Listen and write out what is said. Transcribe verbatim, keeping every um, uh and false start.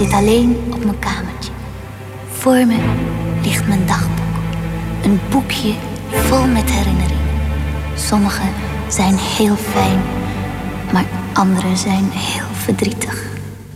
zit alleen op mijn kamertje. Voor me ligt mijn dagboek. Een boekje vol met herinneringen. Sommige zijn heel fijn, maar andere zijn heel verdrietig.